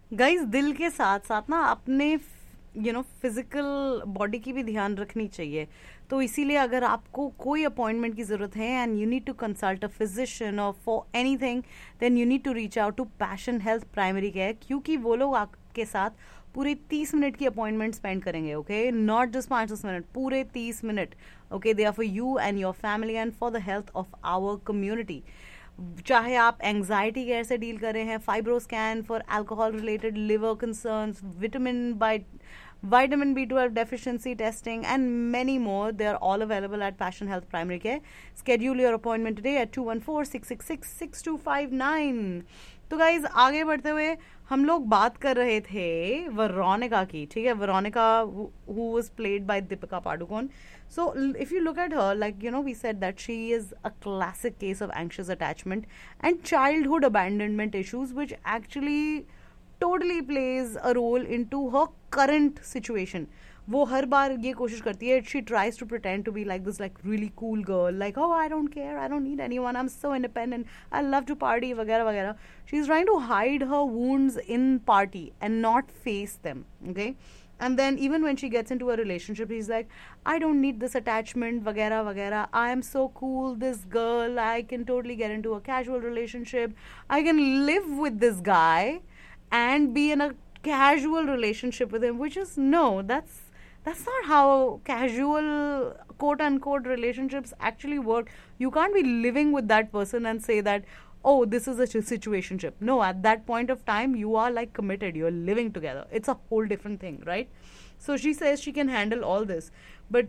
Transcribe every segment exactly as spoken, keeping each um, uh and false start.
Guys दिल के साथ साथ ना अपने यू नो फिजिकल बॉडी की भी ध्यान रखनी चाहिए. तो इसीलिए अगर आपको कोई अपॉइंटमेंट की ज़रूरत है and you need to consult a physician और for anything, then you need to reach out to passion health primary care, क्योंकि वो लोग आपके साथ पूरे तीस मिनट की अपॉइंटमेंट स्पेंड करेंगे. ओके, नॉट जस्ट पाँच दस मिनट, पूरे तीस minute. Okay, they are for you and your family and for the health of our community. चाहे आप एंग्जाइटी केयर से डील कर रहे हैं, fibro scan for alcohol related liver concerns, vitamin bye vitamin B twelve deficiency testing, and many more. They are all available at Passion Health Primary Care. Schedule your appointment today at two one four, six six six, six two five nine. तो guys आगे बढ़ते हुए हम लोग बात कर रहे थे वेरोनिका की. ठीक है, Veronica who was played by Deepika Padukone. So if you look at her, like you know, we said that she is a classic case of anxious attachment and childhood abandonment issues, which actually totally plays a role into her current situation. वो हर बार ये कोशिश करती है, she tries to pretend to be like this like really cool girl, like oh I don't care, I don't need anyone, I'm so independent, I love to party वगैरह वगैरह. She's trying to hide her wounds in party and not face them. Okay, and then even when she gets into a relationship, he's like I don't need this attachment वगैरह वगैरह, I am so cool, this girl, I can totally get into a casual relationship, I can live with this guy and be in a casual relationship with him, which is no, that's that's not how casual quote unquote relationships actually work. You can't be living with that person and say that oh this is a situationship. No, at that point of time you are like committed, you're living together, it's a whole different thing, right? So she says she can handle all this, but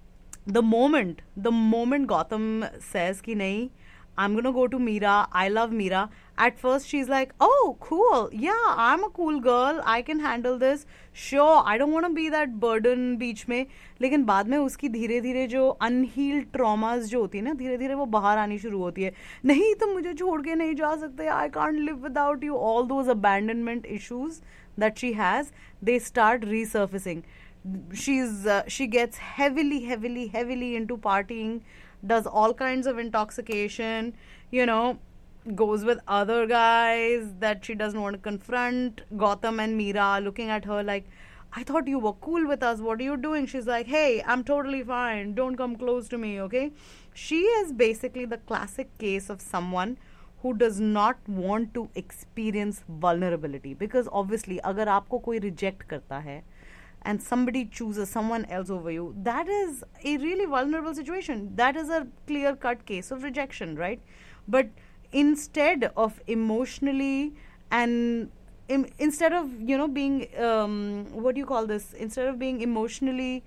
the moment the moment Gotham says ki nahi, I'm gonna go to Meera, I love Meera. At first she's like, oh cool, yeah, I'm a cool girl, I can handle this, sure, I don't want to be that burden बीच में. लेकिन बाद में उसकी धीरे धीरे जो unhealed traumas जो होती है ना, धीरे धीरे वो बाहर आनी शुरू होती है. नहीं तुम मुझे छोड़ के नहीं जा सकते, I can't live without you. All those abandonment issues that she has, they start resurfacing. She's uh, she gets heavily heavily heavily into partying, does all kinds of intoxication, you know, goes with other guys that she doesn't want to confront. Gotham and Meera looking at her like, I thought you were cool with us, what are you doing? She's like, hey, I'm totally fine, don't come close to me, okay? She is basically the classic case of someone who does not want to experience vulnerability, because obviously अगर आपको कोई reject करता है and somebody chooses someone else over you, that is a really vulnerable situation. That is a clear cut case of rejection, right? But instead of emotionally and im- instead of, you know, being, um, what do you call this? Instead of being emotionally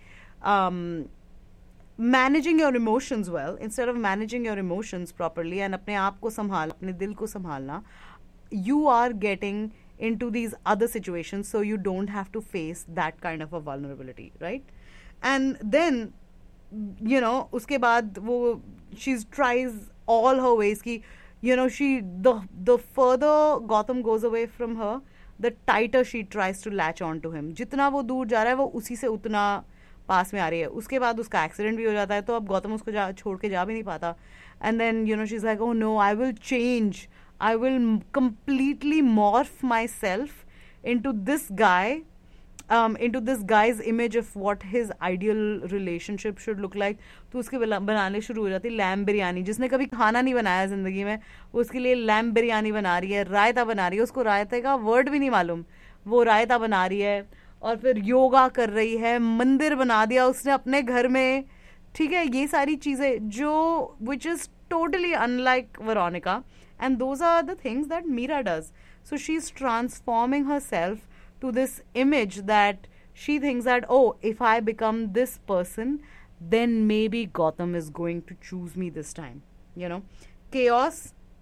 um, managing your emotions well, instead of managing your emotions properly and अपने आप को संभाल, अपने दिल को संभालना, you are getting into these other situations, so you don't have to face that kind of a vulnerability, right? And then, you know, उसके बाद वो she tries all her ways कि, you know, she the the further Gotham goes away from her, the tighter she tries to latch on to him. जितना वो दूर जा रहा है वो उसी से उतना पास में आ रही है. उसके बाद उसका एक्सीडेंट भी हो जाता है, तो अब गौतम उसको जा छोड़ के जा भी नहीं पाता. And then you know she is like, oh no, I will change, I will completely morph myself into this guy, um, into this guy's image of what his ideal relationship should look like. तो उसके बनाने शुरू हो जाती है lamb biryani. जिसने कभी खाना नहीं बनाया जिंदगी में, वो उसके लिए लैम बिरयानी बना रही है, रायता बना रही है. उसको रायते का वर्ड भी नहीं मालूम, वो रायता बना रही है. और फिर योगा कर रही है, मंदिर बना दिया उसने अपने घर में. ठीक है, ये सारी चीज़ें जो which is totally unlike Veronica. And those are the things that Meera does. So she's transforming herself to this image that she thinks that, oh, if I become this person, then maybe Gotham is going to choose me this time. You know, chaos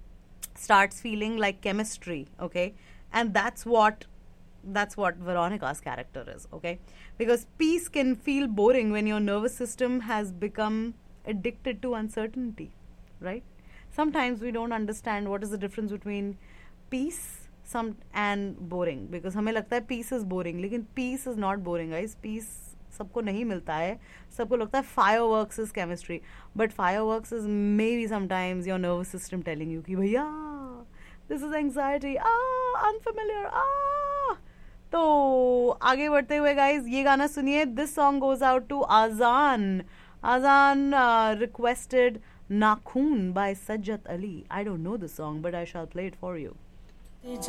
starts feeling like chemistry, okay? And that's what that's what Veronica's character is, okay? Because peace can feel boring when your nervous system has become addicted to uncertainty, right? Sometimes we don't understand what is the difference between peace some and boring, because हमें लगता है peace is boring, लेकिन peace is not boring, guys. Peace सबको नहीं मिलता है. सबको लगता है fireworks is chemistry, but fireworks is maybe sometimes your nervous system telling you कि भैया this is anxiety, ah unfamiliar, ah तो आगे बढ़ते हुए गाइज ये गाना सुनिए. This song goes out to आजान. आजान requested नाखून by Sajjad Ali. I don't know the song, but I shall play it for you.